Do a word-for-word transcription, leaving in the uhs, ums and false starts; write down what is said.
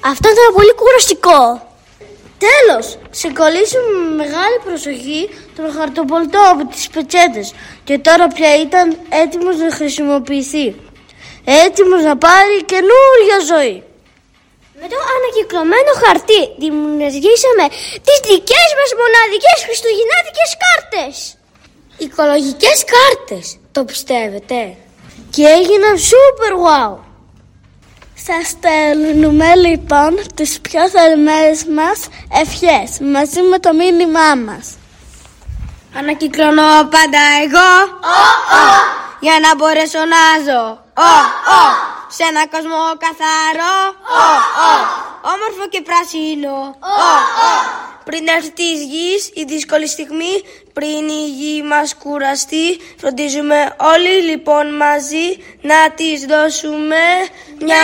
Αυτό ήταν πολύ κουραστικό. Τέλος, συγκαλέσουμε με μεγάλη προσοχή τον χαρτοπολτό από τις πετσέτες και τώρα πια ήταν έτοιμος να χρησιμοποιηθεί. Έτοιμος να πάρει καινούργια ζωή. Με το ανακυκλωμένο χαρτί δημιουργήσαμε τις δικές μας μοναδικές χριστουγεννιάτικες κάρτες. Οικολογικές κάρτες, το πιστεύετε? Και έγιναν super wow. Σας στέλνουμε λοιπόν τις πιο θερμές μας ευχές μαζί με το μήνυμά μας. Ανακυκλώνω πάντα εγώ oh, oh. για να μπορέσω να ζω oh, oh. σε ένα κόσμο καθαρό oh, oh. όμορφο και πράσινο oh, oh. Πριν έρθει της γης η δύσκολη στιγμή, πριν η γη μας κουραστεί, φροντίζουμε όλοι λοιπόν μαζί να της δώσουμε μια